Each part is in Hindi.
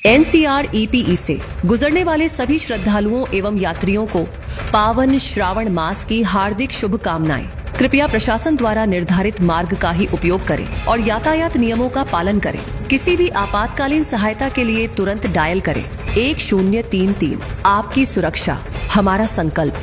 NCR-EPE से गुजरने वाले सभी श्रद्धालुओं एवं यात्रियों को पावन श्रावण मास की हार्दिक शुभकामनाएं। कृपया प्रशासन द्वारा निर्धारित मार्ग का ही उपयोग करें और यातायात नियमों का पालन करें। किसी भी आपातकालीन सहायता के लिए तुरंत डायल करें 1033। आपकी सुरक्षा हमारा संकल्प।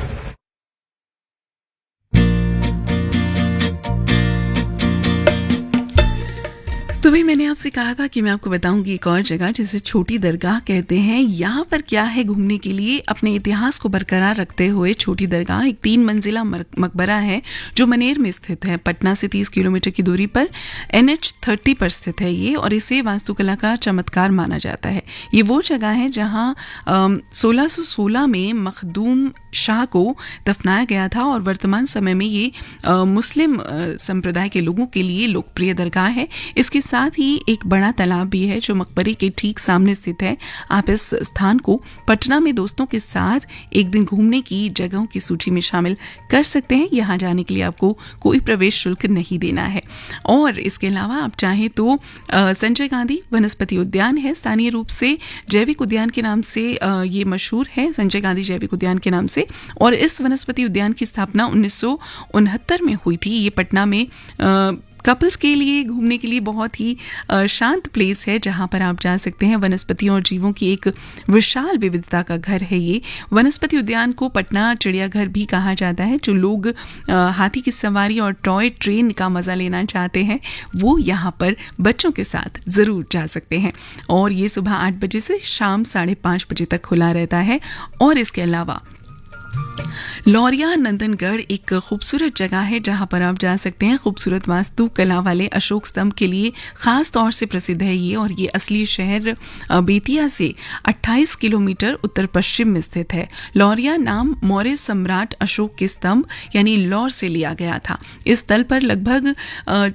तो भाई मैंने आपसे कहा था कि मैं आपको बताऊंगी एक और जगह जिसे छोटी दरगाह कहते हैं। यहाँ पर क्या है घूमने के लिए, अपने इतिहास को बरकरार रखते हुए छोटी दरगाह एक 3 मंजिला मकबरा है जो मनेर में स्थित है। पटना से 30 किलोमीटर की दूरी पर NH30 पर स्थित है ये, और इसे वास्तुकला का चमत्कार माना जाता है। ये वो जगह है जहाँ 1616 में मखदूम शाह को दफनाया गया था और वर्तमान समय में ये मुस्लिम संप्रदाय के लोगों के लिए लोकप्रिय दरगाह है। इसके साथ ही एक बड़ा तालाब भी है जो मकबरे के ठीक सामने स्थित है। आप इस स्थान को पटना में दोस्तों के साथ एक दिन घूमने की जगहों की सूची में शामिल कर सकते हैं। यहाँ जाने के लिए आपको कोई प्रवेश शुल्क नहीं देना है। और इसके अलावा आप चाहें तो संजय गांधी वनस्पति उद्यान है, स्थानीय रूप से जैविक उद्यान के नाम से ये मशहूर है, संजय गांधी जैविक उद्यान के नाम से। और इस वनस्पति उद्यान की स्थापना 1969 में हुई थी। ये पटना में कपल्स के लिए घूमने के लिए बहुत ही शांत प्लेस है जहां पर आप जा सकते हैं। वनस्पतियों और जीवों की एक विशाल विविधता का घर है ये। वनस्पति उद्यान को पटना चिड़ियाघर भी कहा जाता है। जो लोग हाथी की सवारी और टॉय ट्रेन का मजा लेना चाहते हैं वो यहाँ पर बच्चों के साथ जरूर जा सकते हैं। और ये सुबह 8 बजे से शाम 5:30 बजे तक खुला रहता है। और इसके अलावा लौरिया नंदनगढ़ एक खूबसूरत जगह है जहां पर आप जा सकते हैं। खूबसूरत वास्तु कला वाले अशोक स्तंभ के लिए खास तौर से प्रसिद्ध है ये, और ये असली शहर बेतिया से 28 किलोमीटर उत्तर पश्चिम में स्थित है। लौरिया नाम मौर्य सम्राट अशोक के स्तंभ यानी लौर से लिया गया था। इस स्थल पर लगभग